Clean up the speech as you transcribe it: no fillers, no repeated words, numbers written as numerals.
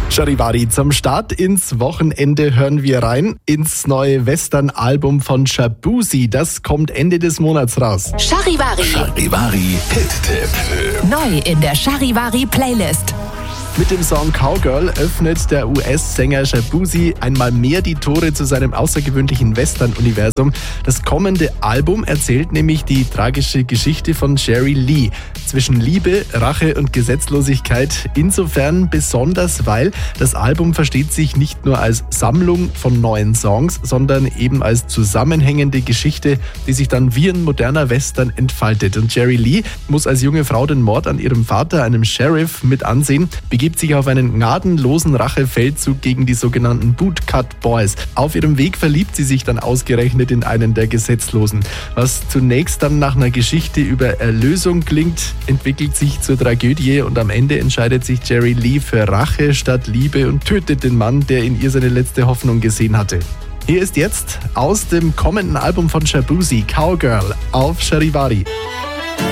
Charivari, zum Start ins Wochenende hören wir rein ins neue Western-Album von Shaboozey. Das kommt Ende des Monats raus. Charivari. Hit-Tipp. Neu in der Charivari-Playlist. Mit dem Song Cowgirl öffnet der US-Sänger Shaboozey einmal mehr die Tore zu seinem außergewöhnlichen Western-Universum. Das kommende Album erzählt nämlich die tragische Geschichte von Jerry Lee. Zwischen Liebe, Rache und Gesetzlosigkeit. Insofern besonders, weil das Album versteht sich nicht nur als Sammlung von neuen Songs, sondern eben als zusammenhängende Geschichte, die sich dann wie ein moderner Western entfaltet. Und Jerry Lee muss als junge Frau den Mord an ihrem Vater, einem Sheriff, mit ansehen, begibt sich auf einen gnadenlosen Rachefeldzug gegen die sogenannten Bootcut Boys. Auf ihrem Weg verliebt sie sich dann ausgerechnet in einen der Gesetzlosen. Was zunächst dann nach einer Geschichte über Erlösung klingt, entwickelt sich zur Tragödie und am Ende entscheidet sich Jerry Lee für Rache statt Liebe und tötet den Mann, der in ihr seine letzte Hoffnung gesehen hatte. Hier ist jetzt aus dem kommenden Album von Shaboozey Cowgirl auf Charivari.